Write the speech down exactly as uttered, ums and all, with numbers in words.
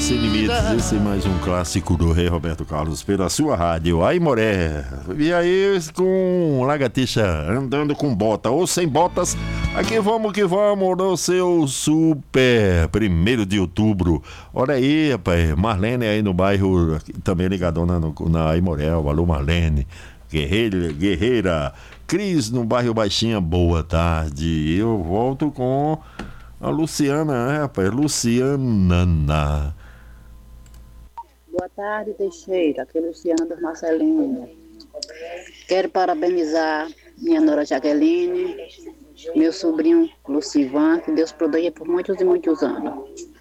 Sem Limites, esse é mais um clássico do Rei Roberto Carlos pela sua rádio Aimoré. E aí com lagartixa andando com bota ou sem botas, aqui vamos que vamos no seu super primeiro de outubro. Olha aí, rapaz, Marlene aí no bairro, também ligadona no, na Aimoré. Alô Marlene, guerreira, guerreira. Cris no bairro Baixinha, boa tarde. Eu volto com a Luciana, né, rapaz? Luciana. Boa tarde, Teixeira. Aqui é Luciana do Marcelino. Quero parabenizar minha nora Jaqueline, meu sobrinho Lucivan, que Deus proteja por muitos e muitos anos.